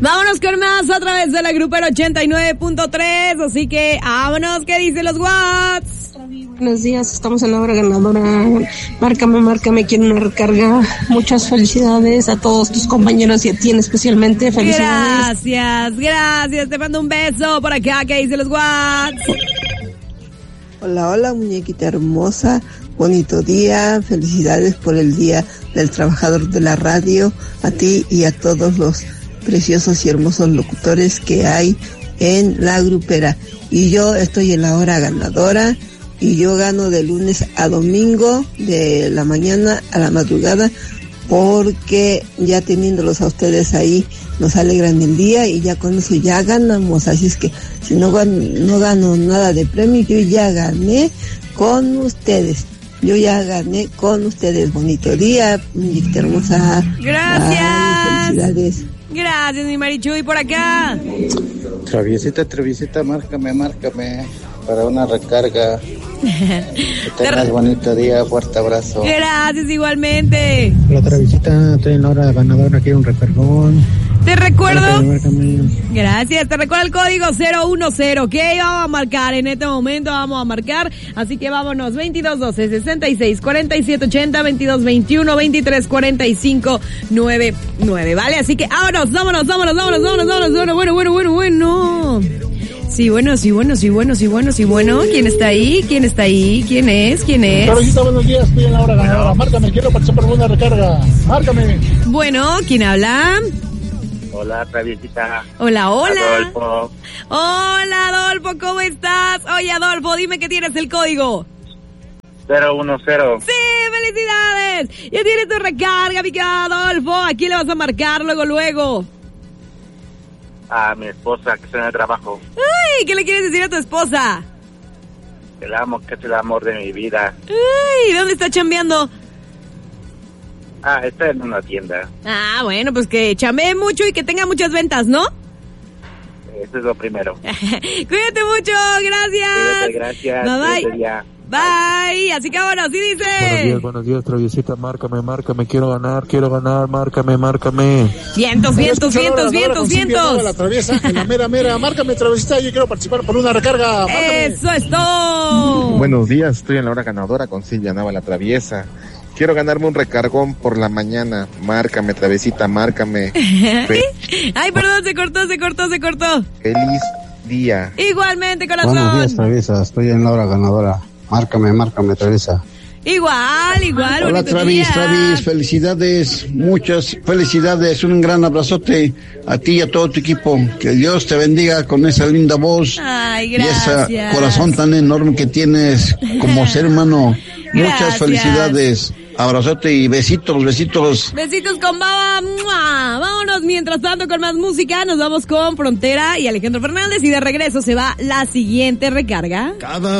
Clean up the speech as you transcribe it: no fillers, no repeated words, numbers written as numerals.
Vámonos con más a través de la Grupera 89.3, así que vámonos, ¿qué dicen los Whats? Buenos días, estamos en la hora ganadora. Márcame, quiero una recarga. Muchas felicidades a todos tus compañeros y a ti especialmente. Felicidades. Gracias, te mando un beso por acá, ¿qué dicen los Whats? Hola, muñequita hermosa, bonito día, felicidades por el Día del Trabajador de la Radio, a ti y a todos los preciosos y hermosos locutores que hay en la Grupera. Y yo estoy en la hora ganadora y yo gano de lunes a domingo, de la mañana a la madrugada, porque ya teniéndolos a ustedes ahí nos alegran el día y ya con eso ya ganamos. Así es que si no gano nada de premio, yo ya gané con ustedes. Bonito día, muñequita hermosa. Gracias. Ay, felicidades. Gracias, mi Marichu. Y por acá. Traviesita, márcame para una recarga. Que tengas bonito día, fuerte abrazo. Gracias, igualmente. La Traviesita, estoy en la hora ganadora, quiero un recargón. Te recuerdo. Márcame. Gracias, te recuerdo el código 010, que vamos a marcar en este momento, así que vámonos, 2212 66 47 80 2221 23 45 99, ¿vale? Así que vámonos, bueno. Sí, bueno. ¿Quién está ahí? ¿Quién es? Traviesita, buenos días, estoy en la hora ganadora. Márcame, quiero participar por una recarga. Márcame. Bueno, ¿quién habla? Hola, Traviesita. Hola. Adolfo. Hola, Adolfo, ¿cómo estás? Oye, Adolfo, dime que tienes el código. 010. ¡Sí, felicidades! Ya tienes tu recarga, mi querido Adolfo. ¿A quién le vas a marcar luego? A mi esposa, que está en el trabajo. ¡Ay! ¿Qué le quieres decir a tu esposa? Que la amo, que es el amor de mi vida. ¡Ay! ¿Dónde está chambeando? Está en una tienda. Bueno, pues que chambee mucho y que tenga muchas ventas, ¿no? Eso es lo primero. Cuídate mucho, gracias. Cuídate, gracias. Bye. Bye. Así que ahora sí dice. Buenos días, Traviesita, márcame, quiero ganar, márcame. Vientos. La Traviesa, en la mera, márcame, Traviesita, yo quiero participar por una recarga. Márcame. Eso es todo. Buenos días, estoy en la hora ganadora con Silvia Nava, la Traviesa. Quiero ganarme un recargón por la mañana. Márcame, Traviesita, márcame. Ay, perdón, se cortó. Feliz día. Igualmente, corazón. Buenos días, Traviesa, estoy en la hora ganadora. Márcame, Traviesa. Igual. Hola, Travis, felicidades, muchas felicidades, un gran abrazote a ti y a todo tu equipo. Que Dios te bendiga con esa linda voz. Ay, y gracias. ese corazón tan enorme que tienes como ser humano. Muchas felicidades. Abrazote y besitos. Besitos con baba. ¡Mua! Vámonos mientras tanto con más música. Nos vamos con Frontera y Alejandro Fernández y de regreso se va la siguiente recarga.